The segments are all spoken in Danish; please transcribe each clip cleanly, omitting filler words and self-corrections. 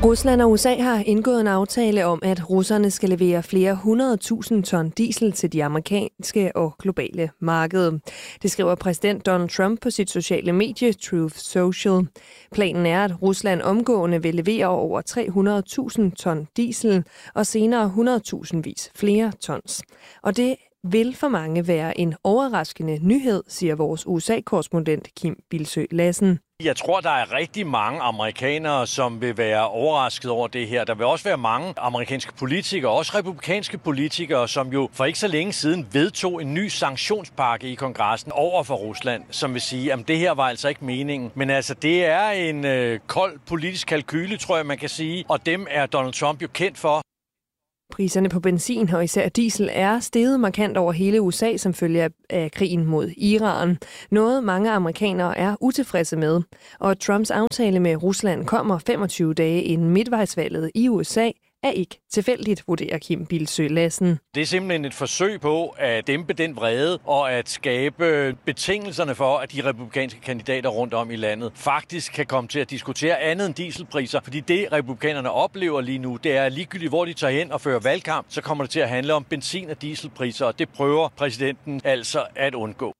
Rusland og USA har indgået en aftale om, at russerne skal levere flere 100.000 ton diesel til de amerikanske og globale markeder. Det skriver præsident Donald Trump på sit sociale medie Truth Social. Planen er, at Rusland omgående vil levere over 300.000 ton diesel og senere 100.000 vis flere tons. Og det vil for mange være en overraskende nyhed, siger vores USA-korrespondent Kim Bildsøe Lassen. Jeg tror, der er rigtig mange amerikanere, som vil være overrasket over det her. Der vil også være mange amerikanske politikere, også republikanske politikere, som jo for ikke så længe siden vedtog en ny sanktionspakke i kongressen over for Rusland, som vil sige, at det her var altså ikke meningen. Men altså, det er en kold politisk kalkyle, tror jeg, man kan sige, og dem er Donald Trump jo kendt for. Priserne på benzin og især diesel er steget markant over hele USA som følge af krigen mod Iran. Noget mange amerikanere er utilfredse med. Og Trumps aftale med Rusland kommer 25 dage inden midtvejsvalget i USA er ikke tilfældigt, vurderer Kim Bildsøe Lassen. Det er simpelthen et forsøg på at dæmpe den vrede og at skabe betingelserne for, at de republikanske kandidater rundt om i landet faktisk kan komme til at diskutere andet end dieselpriser. Fordi det, republikanerne oplever lige nu, det er ligegyldigt, hvor de tager hen og fører valgkamp, så kommer det til at handle om benzin- og dieselpriser, og det prøver præsidenten altså at undgå.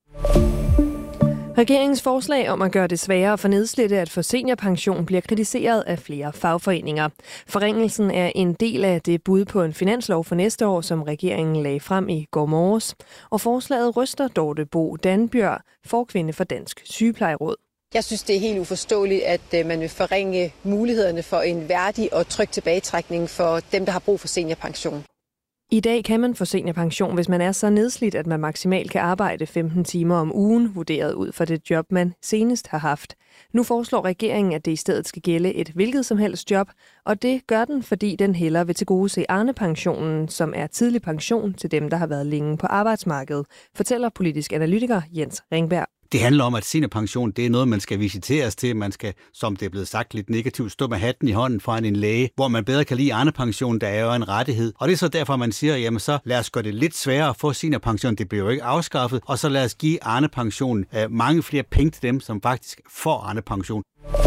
Regeringens forslag om at gøre det sværere for nedslidte at få seniorpension bliver kritiseret af flere fagforeninger. Forringelsen er en del af det bud på en finanslov for næste år, som regeringen lagde frem i går morges. Og forslaget ryster Dorte Bo Danbjørg, forkvinde for Dansk Sygeplejeråd. Jeg synes, det er helt uforståeligt, at man vil forringe mulighederne for en værdig og tryg tilbagetrækning for dem, der har brug for seniorpension. I dag kan man få seniorpension, hvis man er så nedslidt, at man maksimalt kan arbejde 15 timer om ugen, vurderet ud fra det job, man senest har haft. Nu foreslår regeringen, at det i stedet skal gælde et hvilket som helst job, og det gør den, fordi den hellere vil tilgodese Arne-pensionen, som er tidlig pension til dem, der har været længe på arbejdsmarkedet, fortæller politisk analytiker Jens Ringberg. Det handler om, at seniorpension, det er noget, man skal visiteres til. Man skal, som det er blevet sagt lidt negativt, stå med hatten i hånden foran en læge, hvor man bedre kan lide Arne-pension, der er jo en rettighed. Og det er så derfor, man siger, jamen så lad os gøre det lidt sværere at få seniorpension. Det bliver jo ikke afskaffet. Og så lad os give Arne-pension mange flere penge til dem, som faktisk får Arne-pension.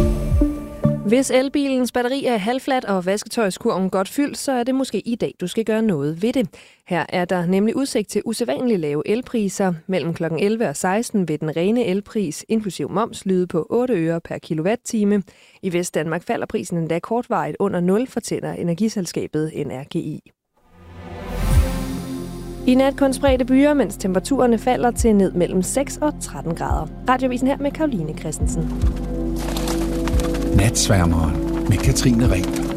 Hvis elbilens batteri er halvfladt og vasketøjskurven godt fyldt, så er det måske i dag, du skal gøre noget ved det. Her er der nemlig udsigt til usædvanligt lave elpriser. Mellem kl. 11 og 16 vil den rene elpris, inklusiv moms, lyde på 8 øre per kilowatt-time. I Vestdanmark falder prisen endda kortvarigt under 0, fortæller energiselskabet NRGI. I nat kun spredte byer, mens temperaturerne falder til ned mellem 6 og 13 grader. Radiovisen her med Karoline Christensen. Natsværmeren med Katrine Reh.